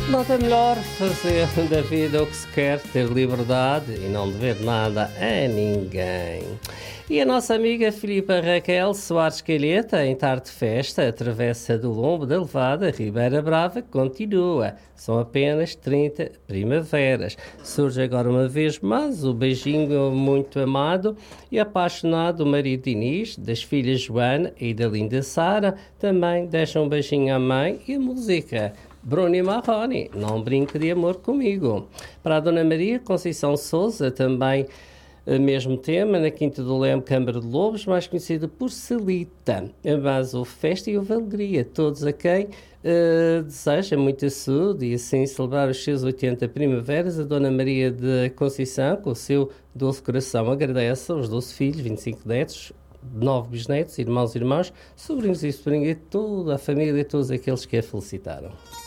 Nada melhor fazer da vida o que se quer, ter liberdade e não dever nada a ninguém. E a nossa amiga Filipa Raquel Soares Calheta, em tarde de festa, a travessa do lombo da Levada, Ribeira Brava, continua. São apenas 30 primaveras. Surge agora uma vez mais o beijinho muito amado e apaixonado do marido de Inês, das filhas Joana e da linda Sara. Também deixa um beijinho à mãe e a música. Bruno e Marrone, não brinque de amor comigo. Para a Dona Maria Conceição Souza, também mesmo tema, na Quinta do Leme, Câmara de Lobos, mais conhecida por Celita. Mas o festa e houve alegria, todos a quem deseja muita saúde e assim celebrar os seus 80 primaveras. A Dona Maria de Conceição, com o seu doce coração, agradece aos 12 filhos, 25 netos, 9 bisnetos, irmãos e irmãs, sobrinhos e sobrinhas, toda a família e todos aqueles que a felicitaram.